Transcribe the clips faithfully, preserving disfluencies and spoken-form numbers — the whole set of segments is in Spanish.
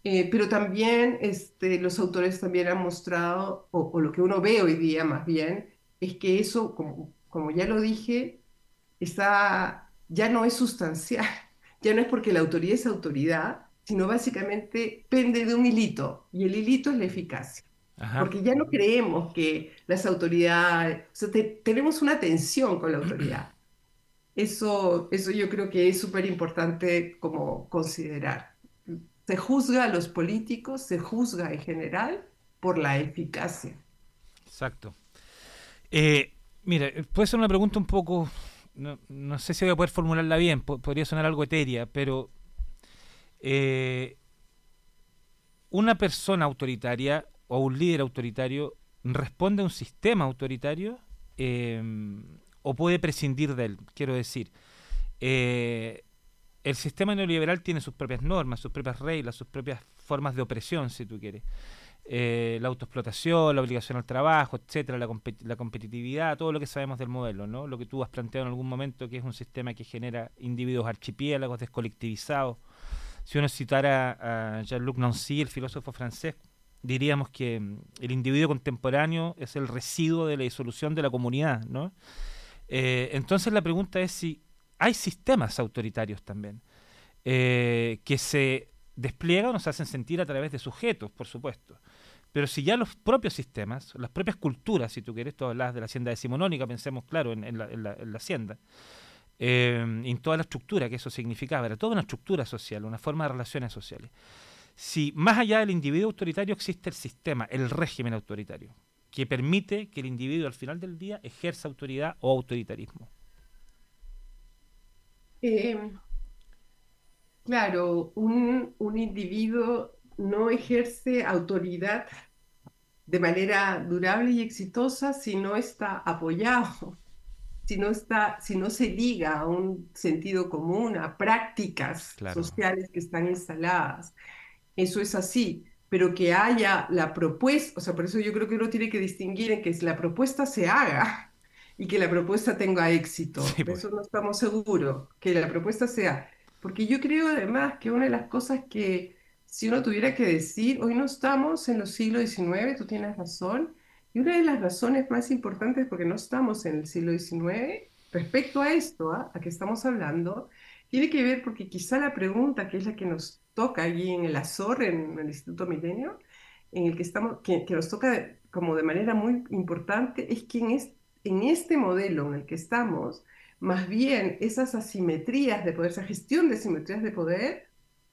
Eh, pero también este, los autores también han mostrado, o, o lo que uno ve hoy día más bien, es que eso, como, como ya lo dije, está, ya no es sustancial, ya no es porque la autoridad es autoridad, sino básicamente pende de un hilito, y el hilito es la eficacia. Ajá. Porque ya no creemos que las autoridades, o sea, te- tenemos una tensión con la autoridad. Eso, eso yo creo que es súper importante como considerar. Se juzga a los políticos, se juzga en general por la eficacia. Exacto. Eh, Mira, eh, puede ser una pregunta un poco, no, no sé si voy a poder formularla bien, po- podría sonar algo etérea, pero eh, una persona autoritaria o un líder autoritario responde a un sistema autoritario eh, o puede prescindir de él, quiero decir. Eh, el sistema neoliberal tiene sus propias normas, sus propias reglas, sus propias formas de opresión, si tú quieres. Eh, la autoexplotación, la obligación al trabajo, etcétera, la, compet la, competitividad, todo lo que sabemos del modelo, ¿no? Lo que tú has planteado en algún momento, que es un sistema que genera individuos archipiélagos descolectivizados. Si uno citara a Jean-Luc Nancy, el filósofo francés, diríamos que mm, el individuo contemporáneo es el residuo de la disolución de la comunidad, ¿no? Eh, entonces la pregunta es si hay sistemas autoritarios también eh, que se despliegan o se hacen sentir a través de sujetos, por supuesto. Pero si ya los propios sistemas, las propias culturas, si tú quieres, tú hablas de la hacienda decimonónica, pensemos, claro, en, en, la, en, la, en la hacienda, eh, en toda la estructura que eso significaba, era toda una estructura social, una forma de relaciones sociales. Si más allá del individuo autoritario existe el sistema, el régimen autoritario, que permite que el individuo al final del día ejerza autoridad o autoritarismo. Eh, claro, un, un individuo no ejerce autoridad de manera durable y exitosa si no está apoyado, si no está, si no se liga a un sentido común, a prácticas Claro. sociales que están instaladas. Eso es así, pero que haya la propuesta, o sea, por eso yo creo que uno tiene que distinguir en que la propuesta se haga y que la propuesta tenga éxito. Sí, De pues. eso no estamos seguros, que la propuesta sea. Porque yo creo además que una de las cosas que si uno tuviera que decir, hoy no estamos en los siglos diecinueve, tú tienes razón, y una de las razones más importantes porque no estamos en el siglo diecinueve respecto a esto, ¿ah? A que estamos hablando, tiene que ver porque quizá la pregunta, que es la que nos toca allí en el Azor, en el Instituto Milenio, en el que estamos, que, que nos toca de- como de manera muy importante, es que en, es- en este modelo en el que estamos, más bien esas asimetrías de poder, esa gestión de asimetrías de poder,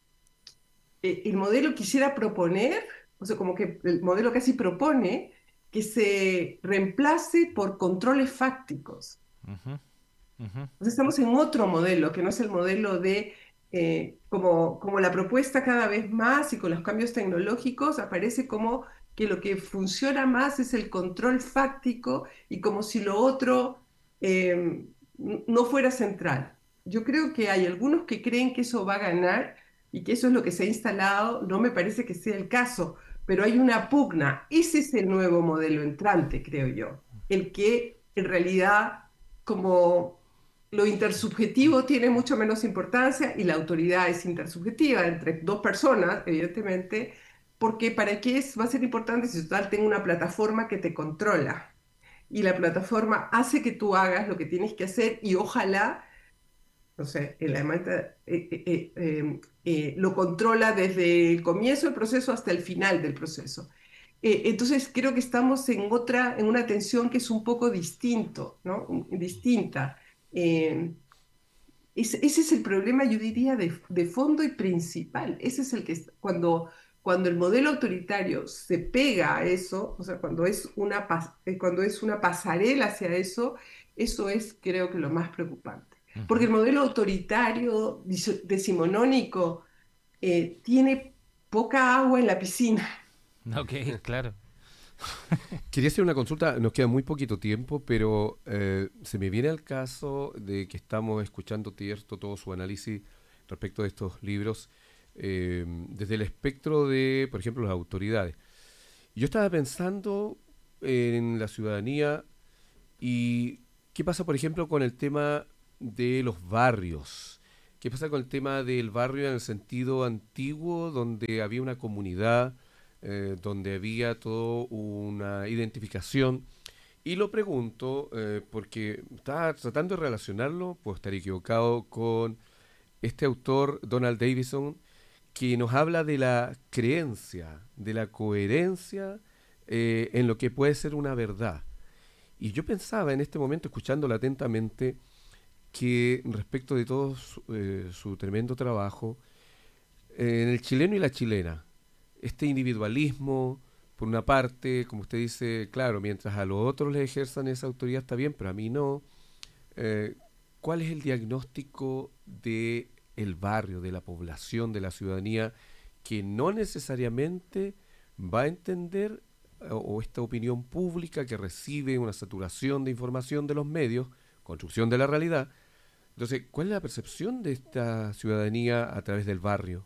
eh, el modelo quisiera proponer, o sea, como que el modelo casi propone que se reemplace por controles fácticos. Uh-huh, uh-huh. Entonces estamos en otro modelo, que no es el modelo de, eh, como, como la propuesta cada vez más y con los cambios tecnológicos aparece como que lo que funciona más es el control fáctico y como si lo otro eh, no fuera central. Yo creo que hay algunos que creen que eso va a ganar y que eso es lo que se ha instalado, no me parece que sea el caso, pero hay una pugna. Ese es el nuevo modelo entrante, creo yo, el que en realidad como lo intersubjetivo tiene mucho menos importancia y la autoridad es intersubjetiva entre dos personas, evidentemente, porque ¿para qué es, va a ser importante si total tengo una plataforma que te controla? Y la plataforma hace que tú hagas lo que tienes que hacer y ojalá, no sé, el amante, eh, eh, eh, eh, eh, lo controla desde el comienzo del proceso hasta el final del proceso. Eh, entonces creo que estamos en otra, en una tensión que es un poco distinto, ¿no? Distinta. Eh, ese, ese es el problema, yo diría, de, de fondo y principal. Ese es el que, es- cuando, cuando el modelo autoritario se pega a eso, o sea, cuando es una, pas- eh, cuando es una pasarela hacia eso, eso es, creo que, lo más preocupante. Porque Uh-huh. el modelo autoritario dice- decimonónico eh, tiene poca agua en la piscina. Ok, claro. Quería hacer una consulta, nos queda muy poquito tiempo, pero eh, se me viene al caso de que estamos escuchando Tierto todo su análisis respecto de estos libros eh, desde el espectro de, por ejemplo, las autoridades. Yo estaba pensando en la ciudadanía y qué pasa, por ejemplo, con el tema de los barrios. ¿Qué pasa con el tema del barrio en el sentido antiguo, donde había una comunidad, eh, donde había toda una identificación? Y lo pregunto eh, porque estaba tratando de relacionarlo, puedo estar equivocado, con este autor, Donald Davidson, que nos habla de la creencia, de la coherencia eh, en lo que puede ser una verdad. Y yo pensaba en este momento, escuchándolo atentamente, que respecto de todo su, eh, su tremendo trabajo, eh, en el chileno y la chilena, este individualismo, por una parte, como usted dice, claro, mientras a los otros les ejerzan esa autoridad está bien, pero a mí no. Eh, ¿Cuál es el diagnóstico de el barrio, de la población, de la ciudadanía, que no necesariamente va a entender, o, o esta opinión pública que recibe una saturación de información de los medios, construcción de la realidad? Entonces, ¿cuál es la percepción de esta ciudadanía a través del barrio?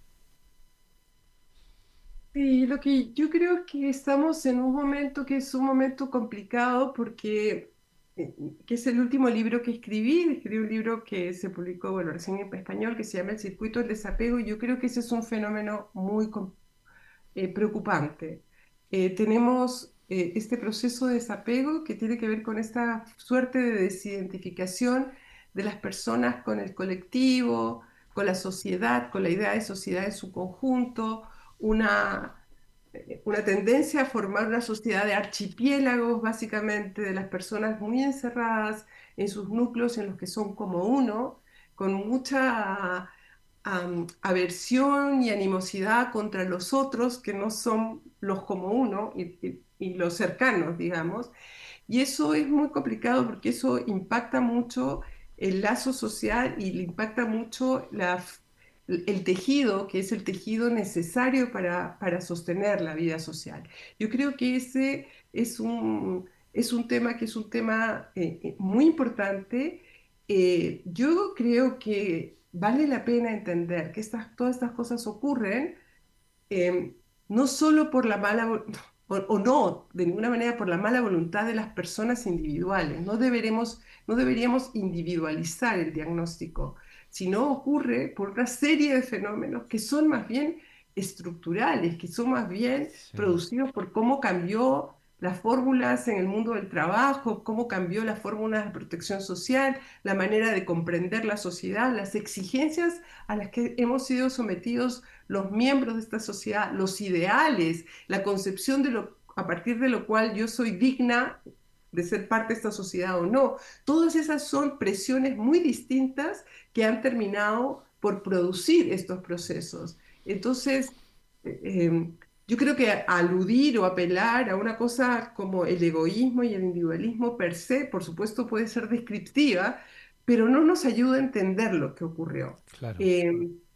Sí, lo que yo creo es que estamos en un momento que es un momento complicado porque, eh, que es el último libro que escribí, escribí un libro que se publicó, bueno, recién en español, que se llama El circuito del desapego, y yo creo que ese es un fenómeno muy com- eh, preocupante. Eh, tenemos eh, este proceso de desapego que tiene que ver con esta suerte de desidentificación de las personas con el colectivo, con la sociedad, con la idea de sociedad en su conjunto, una, eh, una tendencia a formar una sociedad de archipiélagos, básicamente, de las personas muy encerradas en sus núcleos en los que son como uno, con mucha am, aversión y animosidad contra los otros que no son los como uno y, y- y los cercanos, digamos. Y eso es muy complicado porque eso impacta mucho el lazo social y le impacta mucho la f- el tejido, que es el tejido necesario para, para sostener la vida social. Yo creo que ese es un, es un tema que es un tema eh, eh, muy importante. Eh, yo creo que vale la pena entender que estas, todas estas cosas ocurren eh, no solo por la mala, vo- o, o no, de ninguna manera por la mala voluntad de las personas individuales. No deberemos, no deberíamos individualizar el diagnóstico, sino ocurre por una serie de fenómenos que son más bien estructurales, que son más bien Sí. producidos por cómo cambió las fórmulas en el mundo del trabajo, cómo cambió las fórmulas de protección social, la manera de comprender la sociedad, las exigencias a las que hemos sido sometidos los miembros de esta sociedad, los ideales, la concepción de lo a partir de lo cual yo soy digna de ser parte de esta sociedad o no. Todas esas son presiones muy distintas que han terminado por producir estos procesos. Entonces, eh, eh, yo creo que aludir o apelar a una cosa como el egoísmo y el individualismo per se, por supuesto, puede ser descriptiva, pero no nos ayuda a entender lo que ocurrió. Claro. Eh,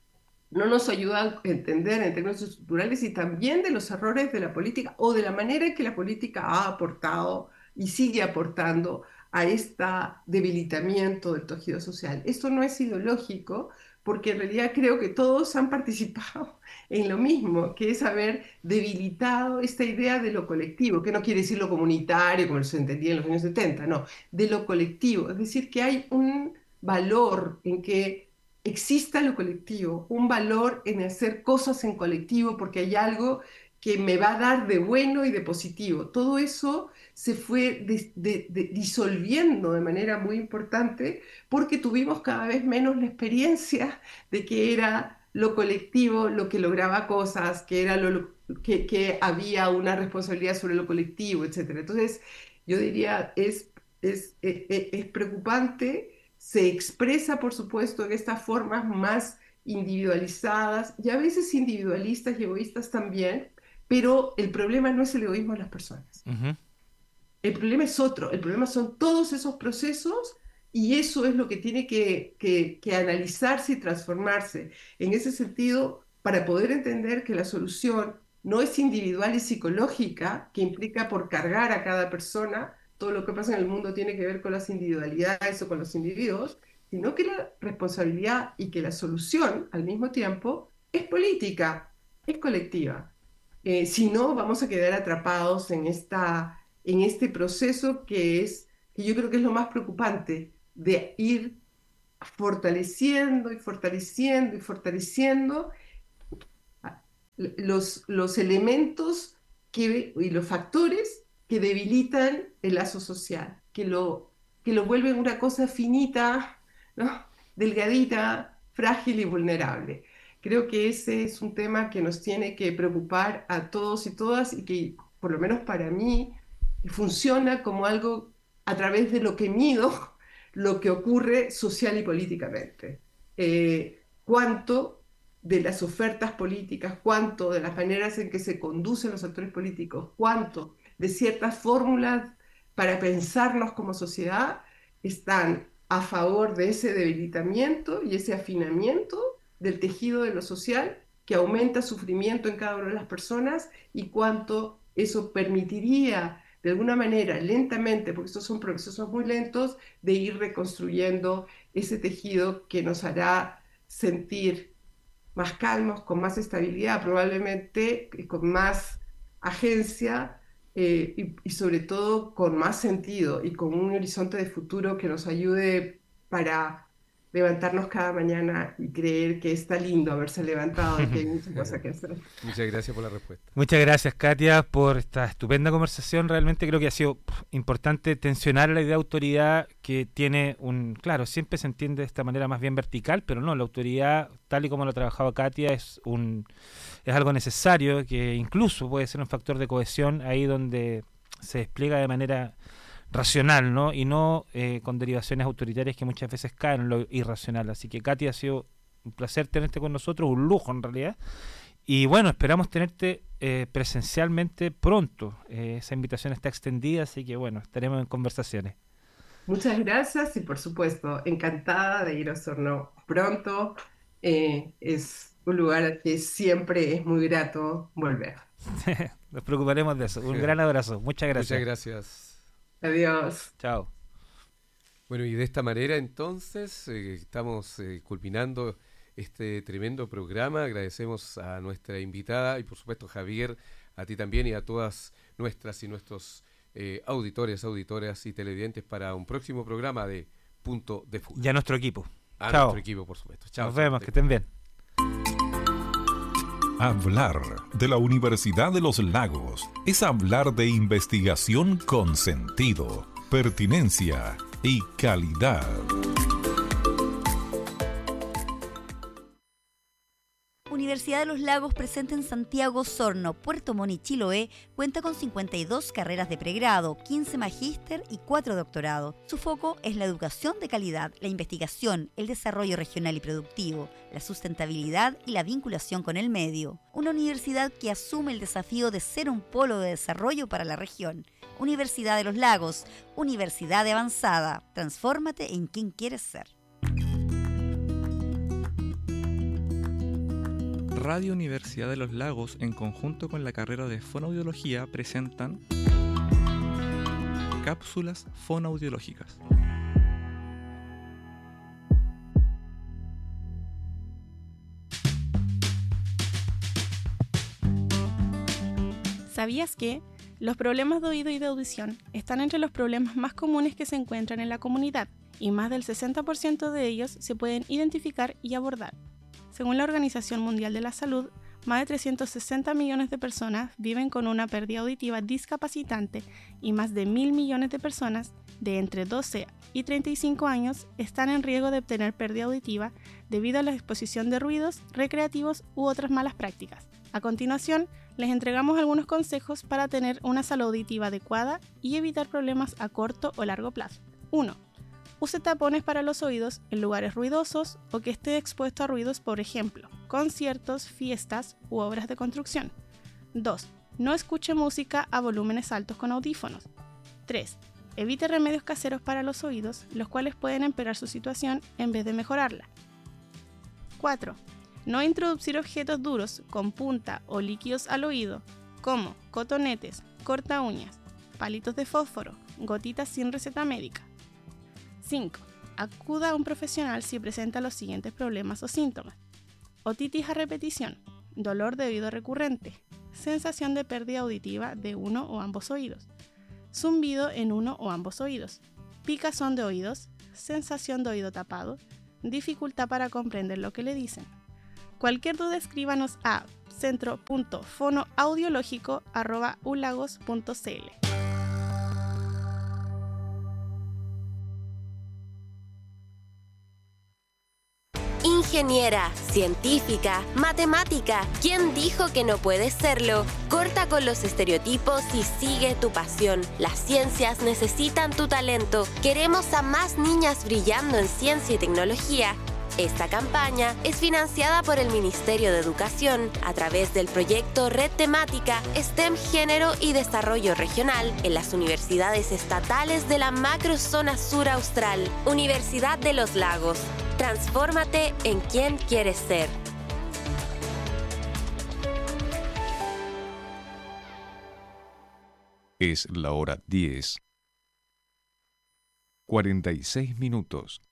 no nos ayuda a entender en términos estructurales y también de los errores de la política o de la manera en que la política ha aportado y sigue aportando a este debilitamiento del tejido social. Esto no es ideológico porque en realidad creo que todos han participado en lo mismo, que es haber debilitado esta idea de lo colectivo, que no quiere decir lo comunitario, como se entendía en los años setenta, no, de lo colectivo. Es decir, que hay un valor en que exista lo colectivo, un valor en hacer cosas en colectivo porque hay algo que me va a dar de bueno y de positivo. Todo eso se fue de- de- de- disolviendo de manera muy importante porque tuvimos cada vez menos la experiencia de que era lo colectivo lo que lograba cosas, que era lo, lo- que, que había una responsabilidad sobre lo colectivo, etcétera. Entonces, yo diría, es, es, es, es preocupante, se expresa, por supuesto, en estas formas más individualizadas y a veces individualistas y egoístas también, pero el problema no es el egoísmo de las personas. Ujú. El problema es otro, el problema son todos esos procesos y eso es lo que tiene que, que, que analizarse y transformarse. En ese sentido, para poder entender que la solución no es individual y psicológica, que implica por cargar a cada persona, todo lo que pasa en el mundo tiene que ver con las individualidades o con los individuos, sino que la responsabilidad y que la solución al mismo tiempo es política, es colectiva. Eh, si no, vamos a quedar atrapados en esta en este proceso que es, que yo creo que es lo más preocupante, de ir fortaleciendo y fortaleciendo y fortaleciendo los, los elementos que, y los factores que debilitan el lazo social, que lo, que lo vuelven una cosa finita, ¿no? Delgadita, frágil y vulnerable. Creo que ese es un tema que nos tiene que preocupar a todos y todas y que, por lo menos para mí, funciona como algo a través de lo que mido lo que ocurre social y políticamente. Eh, cuánto de las ofertas políticas, cuánto de las maneras en que se conducen los actores políticos, cuánto de ciertas fórmulas para pensarnos como sociedad están a favor de ese debilitamiento y ese afinamiento del tejido de lo social que aumenta sufrimiento en cada una de las personas, y cuánto eso permitiría de alguna manera, lentamente, porque estos son procesos muy lentos, de ir reconstruyendo ese tejido que nos hará sentir más calmos, con más estabilidad, probablemente con más agencia eh, y, y sobre todo con más sentido y con un horizonte de futuro que nos ayude para levantarnos cada mañana y creer que está lindo haberse levantado y que hay muchas cosas que hacer. Muchas gracias por la respuesta. Muchas gracias, Katia, por esta estupenda conversación. Realmente creo que ha sido importante tensionar la idea de autoridad, que tiene un... Claro, siempre se entiende de esta manera más bien vertical, pero no, la autoridad, tal y como lo ha trabajado Katia, es un es algo necesario, que incluso puede ser un factor de cohesión ahí donde se despliega de manera racional, ¿no? Y no eh, con derivaciones autoritarias que muchas veces caen en lo irracional. Así que, Katia, ha sido un placer tenerte con nosotros, un lujo en realidad. Y bueno, esperamos tenerte eh, presencialmente pronto. Eh, esa invitación está extendida, así que bueno, estaremos en conversaciones. Muchas gracias y por supuesto, encantada de ir a Osorno pronto. Eh, es un lugar al que siempre es muy grato volver. Nos preocuparemos de eso. Un gran abrazo. Muchas gracias. Muchas gracias. Adiós. Chao. Bueno, y de esta manera entonces eh, estamos eh, culminando este tremendo programa. Agradecemos a nuestra invitada y por supuesto, Javier, a ti también y a todas nuestras y nuestros eh, auditores, auditoras y televidentes para un próximo programa de Punto de Fuga. Y a nuestro equipo. A Chao. nuestro equipo, por supuesto. Chao. Nos vemos, que estén bien. Hablar de la Universidad de los Lagos es hablar de investigación con sentido, pertinencia y calidad. Universidad de los Lagos, presente en Santiago, Osorno, Puerto Montt y Chiloé, cuenta con cincuenta y dos carreras de pregrado, quince magíster y cuatro doctorados. Su foco es la educación de calidad, la investigación, el desarrollo regional y productivo, la sustentabilidad y la vinculación con el medio. Una universidad que asume el desafío de ser un polo de desarrollo para la región. Universidad de los Lagos, universidad de avanzada. Transfórmate en quien quieres ser. Radio Universidad de los Lagos, en conjunto con la carrera de Fonoaudiología, presentan cápsulas fonoaudiológicas. ¿Sabías que los problemas de oído y de audición están entre los problemas más comunes que se encuentran en la comunidad, y más del sesenta por ciento de ellos se pueden identificar y abordar? Según la Organización Mundial de la Salud, más de trescientos sesenta millones de personas viven con una pérdida auditiva discapacitante y más de mil millones de personas de entre doce y treinta y cinco años están en riesgo de obtener pérdida auditiva debido a la exposición de ruidos recreativos u otras malas prácticas. A continuación, les entregamos algunos consejos para tener una salud auditiva adecuada y evitar problemas a corto o largo plazo. uno. Use tapones para los oídos en lugares ruidosos o que esté expuesto a ruidos, por ejemplo, conciertos, fiestas u obras de construcción. dos. No escuche música a volúmenes altos con audífonos. tres. Evite remedios caseros para los oídos, los cuales pueden empeorar su situación en vez de mejorarla. cuatro. No introducir objetos duros con punta o líquidos al oído, como cotonetes, corta uñas, palitos de fósforo, gotitas sin receta médica. cinco. Acuda a un profesional si presenta los siguientes problemas o síntomas: otitis a repetición, dolor de oído recurrente, sensación de pérdida auditiva de uno o ambos oídos, zumbido en uno o ambos oídos, picazón de oídos, sensación de oído tapado, dificultad para comprender lo que le dicen. Cualquier duda escríbanos a centro punto fonoaudiológico arroba ulagos punto cl. Ingeniera, científica, matemática, ¿quién dijo que no puedes serlo? Corta con los estereotipos y sigue tu pasión. Las ciencias necesitan tu talento. Queremos a más niñas brillando en ciencia y tecnología. Esta campaña es financiada por el Ministerio de Educación a través del proyecto Red Temática STEM Género y Desarrollo Regional en las universidades estatales de la macrozona sur austral. Universidad de los Lagos. Transfórmate en quien quieres ser. Es la hora diez, cuarenta y seis minutos.